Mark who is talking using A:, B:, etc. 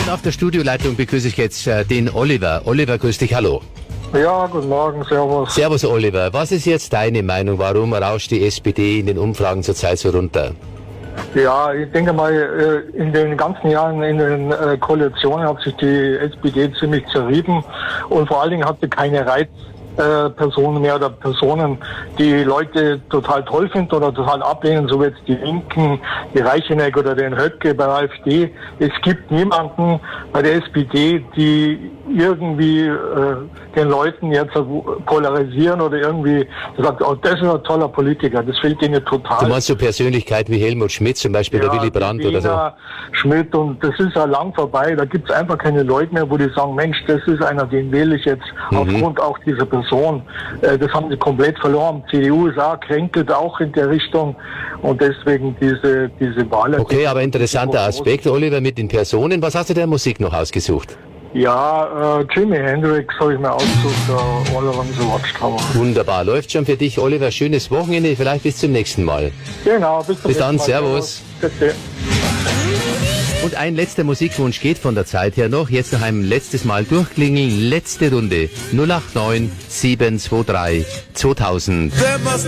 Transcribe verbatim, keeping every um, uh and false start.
A: Und auf der Studioleitung begrüße ich jetzt äh, den Oliver. Oliver, grüß dich, hallo.
B: Ja, guten Morgen, servus.
A: Servus, Oliver. Was ist jetzt deine Meinung? Warum rauscht die S P D in den Umfragen zurzeit so runter?
B: Ja, ich denke mal, in den ganzen Jahren in den Koalitionen hat sich die S P D ziemlich zerrieben und vor allen Dingen hat sie keine Reizpersonen mehr oder Personen, die Leute total toll finden oder total ablehnen, so wie jetzt die Linken, die Reicheneck oder den Höcke bei der AfD. Es gibt niemanden bei der S P D, die irgendwie äh, den Leuten jetzt polarisieren oder irgendwie sagt, oh, das ist ein toller Politiker. Das fehlt ihnen total.
A: Du meinst so Persönlichkeiten wie Helmut Schmidt zum Beispiel, ja, der Willy Brandt oder so?
B: Schmidt, und das ist ja lang vorbei. Da gibt es einfach keine Leute mehr, wo die sagen, Mensch, das ist einer, den wähle ich jetzt mhm. aufgrund auch dieser Person. Äh, das haben sie komplett verloren. C D U ist auch kränkelt auch in der Richtung und deswegen diese, diese Wahl.
A: Okay, aber interessanter Aspekt, Oliver, mit den Personen. Was hast du der Musik noch ausgesucht?
B: Ja, äh, Jimi Hendrix habe ich mir ausgesucht, äh, All Along the Watchtower.
A: Wunderbar, läuft schon für dich, Oliver. Schönes Wochenende, vielleicht bis zum nächsten Mal.
B: Genau, bis zum
A: bis dann,
B: nächsten Mal.
A: Servus.
B: Bitte.
A: Und ein letzter Musikwunsch geht von der Zeit her noch. Jetzt noch ein letztes Mal durchklingeln. Letzte Runde. null acht neun sieben zwei drei zweitausend.